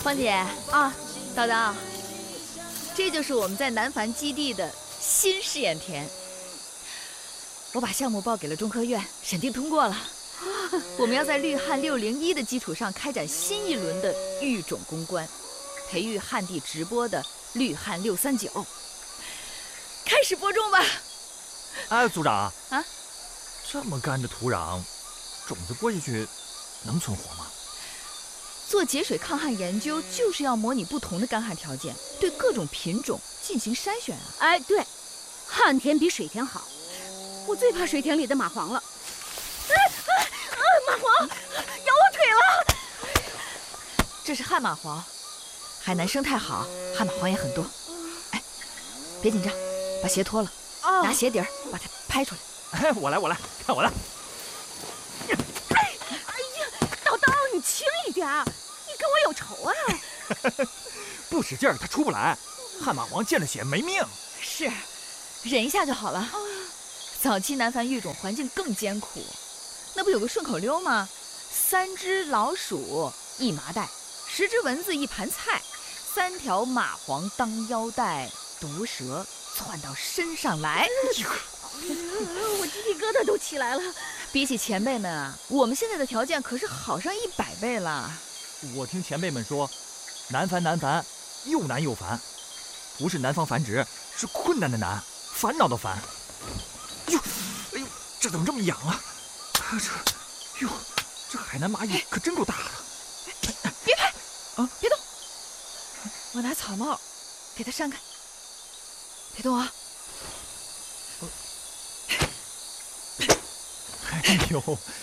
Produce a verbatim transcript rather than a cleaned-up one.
芳姐啊，叨叨，这就是我们在南繁基地的新试验田。我把项目报给了中科院，审定通过了。我们要在绿汉六零一的基础上开展新一轮的育种攻关，培育旱地直播的绿汉六三九。开始播种吧。 哎，组长啊， 这么干的土壤，种子播下去能存活吗？ 做节水抗旱研究就是要模拟不同的干旱条件，对各种品种进行筛选啊。 哎，对，旱田比水田好。我最怕水田里的蚂蟥了。哎哎哎，蚂蟥咬我腿了！ 这是旱蚂蟥，海南生态好，旱蚂蟥也很多。哎，别紧张，把鞋脱了，哦、拿鞋底儿把它拍出来。 哎，我来，我来，看我的。 哎呀，叨叨，你轻一点，你跟我有仇啊！ 不使劲儿，它出不来。旱蚂蟥见了血没命。 是，忍一下就好了。哦、早期南繁育种环境更艰苦，那不有个顺口溜吗？三只老鼠一麻袋，十只蚊子一盘菜，三条蚂蟥当腰带，毒蛇窜到身上来。 我鸡皮疙瘩都起来了。 比起前辈们啊，我们现在的条件可是好上一百倍了。 我听前辈们说，南繁南繁，又难又烦，不是南方繁殖，是困难的难，烦恼的烦。哟，哎呦，这怎么这么痒啊？这，哟，这海南蚂蚁可真够大的。 哎、别拍，啊，别动，我拿草帽给它扇开，别动啊。 哎呦，